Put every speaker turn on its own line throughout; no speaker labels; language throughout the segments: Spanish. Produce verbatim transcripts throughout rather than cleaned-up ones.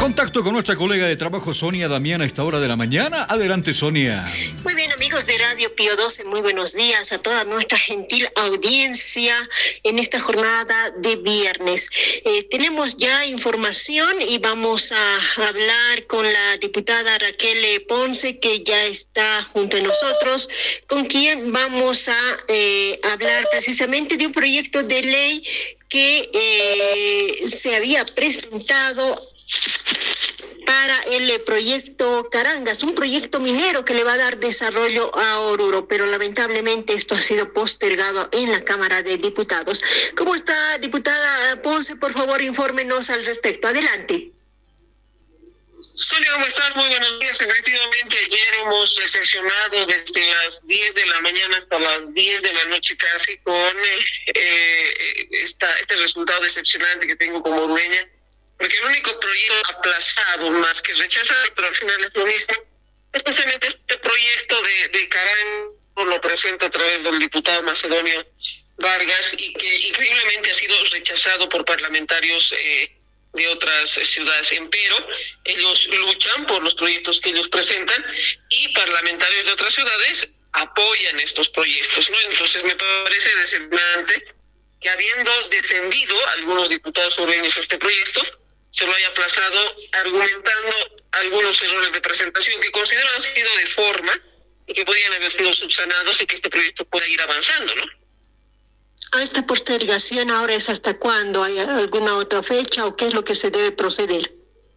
Contacto con nuestra colega de trabajo Sonia Damián a esta hora de la mañana. Adelante, Sonia.
Muy bien, amigos de Radio Pío doce, muy buenos días a toda nuestra gentil audiencia en esta jornada de viernes. Eh, tenemos ya información y vamos a hablar con la diputada Raquel Ponce, que ya está junto a nosotros, con quien vamos a eh, hablar precisamente de un proyecto de ley que eh, se había presentado para el proyecto Carangas, un proyecto minero que le va a dar desarrollo a Oruro, pero lamentablemente esto ha sido postergado en la Cámara de Diputados. ¿Cómo está, diputada Ponce? Por favor, infórmenos al respecto. Adelante.
Sonia, ¿cómo estás? Muy buenos días. Efectivamente, ayer hemos sesionado desde las diez de la mañana hasta las diez de la noche casi con eh, esta, este resultado decepcionante que tengo como dueña. Porque el único proyecto aplazado, más que rechazado, pero al final es lo mismo, es precisamente este proyecto de, de Carangas, lo presenta a través del diputado Macedonio Vargas, y que increíblemente ha sido rechazado por parlamentarios eh, de otras ciudades. Empero, ellos luchan por los proyectos que ellos presentan y parlamentarios de otras ciudades apoyan estos proyectos, ¿no? Entonces me parece decepcionante que, habiendo defendido algunos diputados sureños este proyecto, se lo haya aplazado argumentando algunos errores de presentación que considero han sido de forma y que podrían haber sido subsanados y que este proyecto pueda ir avanzando, ¿no?
¿A esta postergación ahora es hasta cuándo? ¿Hay alguna otra fecha o qué es lo que se debe proceder?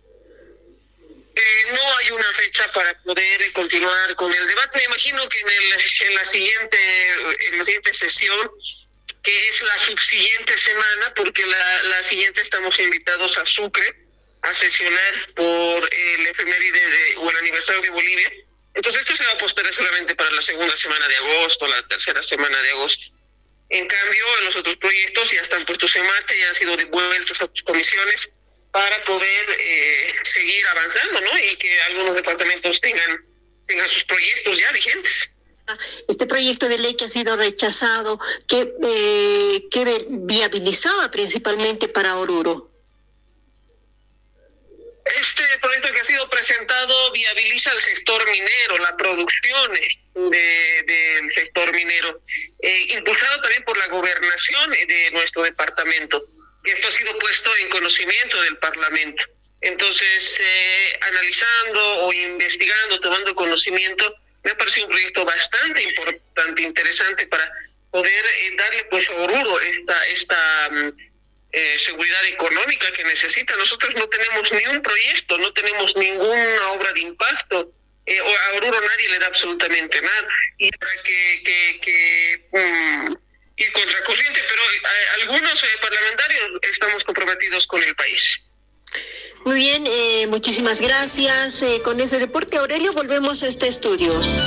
Eh, no hay una fecha para poder continuar con el debate. Me imagino que en, el, en, la, siguiente, en la siguiente sesión, que es la subsiguiente semana, porque la, la siguiente estamos invitados a Sucre a sesionar por el efeméride de, o el aniversario de Bolivia. Entonces esto se va a postergar solamente para la segunda semana de agosto, la tercera semana de agosto. En cambio, en los otros proyectos ya están puestos en marcha, ya han sido devueltos a sus comisiones para poder eh, seguir avanzando, ¿no? Y que algunos departamentos tengan, tengan sus proyectos ya vigentes.
Este proyecto de ley que ha sido rechazado, que, eh, que viabilizaba principalmente para Oruro.
Este proyecto que ha sido presentado viabiliza el sector minero, la producción de, del sector minero, eh, impulsado también por la gobernación de nuestro departamento. Y esto ha sido puesto en conocimiento del Parlamento. Entonces, eh, analizando o investigando, tomando conocimiento, me ha parecido un proyecto bastante importante, interesante para poder eh, darle pues a Oruro esta esta eh, seguridad económica que necesita. Nosotros no tenemos ni un proyecto, no tenemos ninguna obra de impacto. Eh, a Oruro nadie le da absolutamente nada. Y para que, que, que um, ir contracorriente, pero eh, algunos eh, parlamentarios estamos comprometidos con el país.
Muy bien, eh, muchísimas gracias. Eh, con ese reporte, Aurelio, volvemos a este estudios.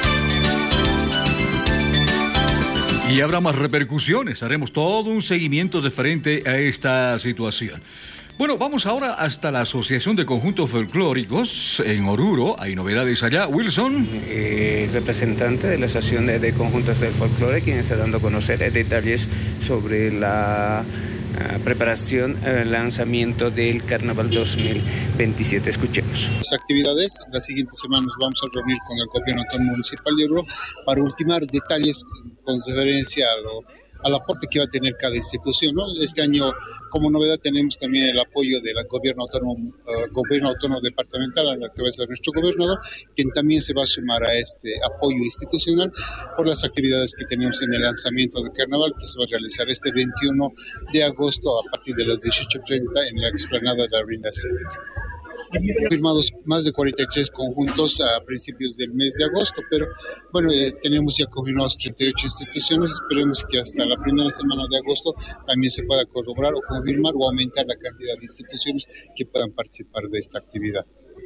Y habrá más repercusiones, haremos todo un seguimiento referente a esta situación. Bueno, vamos ahora hasta la Asociación de Conjuntos Folclóricos en Oruro. Hay novedades allá. Wilson.
Eh, representante de la Asociación de, de Conjuntos del Folclore, quien está dando a conocer eh, detalles sobre la uh, preparación, el uh, lanzamiento del Carnaval dos mil veintisiete. Escuchemos.
Las actividades, la siguiente semana nos vamos a reunir con el Gobierno Autónomo Municipal de Oruro para ultimar detalles con referencia a lo al aporte que va a tener cada institución, ¿no? Este año, como novedad, tenemos también el apoyo del gobierno autónomo, uh, gobierno autónomo departamental, al que va a ser nuestro gobernador, quien también se va a sumar a este apoyo institucional por las actividades que tenemos en el lanzamiento del carnaval, que se va a realizar este veintiuno de agosto a partir de las dieciocho treinta en la explanada de la Rinda Cívica. Firmados más de cuarenta y tres conjuntos a principios del mes de agosto, pero bueno, eh, tenemos ya confirmados treinta y ocho instituciones. Esperemos que hasta la primera semana de agosto también se pueda corroborar o confirmar o aumentar la cantidad de instituciones que puedan participar de esta actividad.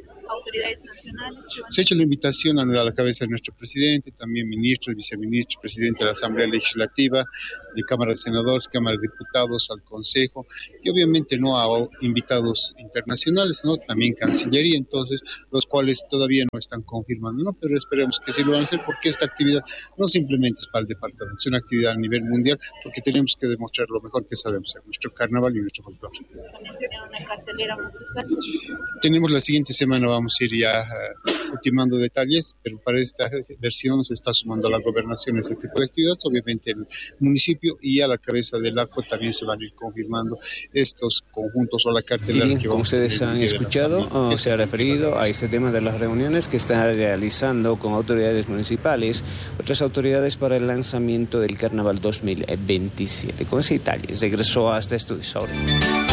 autoridades nacionales?
Se ha hecho la invitación a la cabeza de nuestro presidente, también ministros, viceministros, presidente de la Asamblea Legislativa, de Cámara de Senadores, Cámara de Diputados, al Consejo, y obviamente no a invitados internacionales, ¿no? También Cancillería, entonces, los cuales todavía no están confirmando, ¿no? Pero esperemos que sí lo van a hacer, porque esta actividad no simplemente es para el departamento, es una actividad a nivel mundial, porque tenemos que demostrar lo mejor que sabemos hacer, nuestro carnaval y nuestro folclore.
También se tiene una cartelera musical.
Tenemos la siguiente semana, vamos a ir ya uh, ultimando detalles, pero para esta versión se está sumando a la gobernación este tipo de actividades, obviamente el municipio, y a la cabeza del A C O también se van a ir confirmando estos conjuntos o la cartelera.
Bien,
que
como
vamos
ustedes
a
han escuchado, oh, se ha referido a este tema de las reuniones que está realizando con autoridades municipales, otras autoridades para el lanzamiento del Carnaval dos mil veintisiete. Con ese detalle, regresó hasta estudios ahora.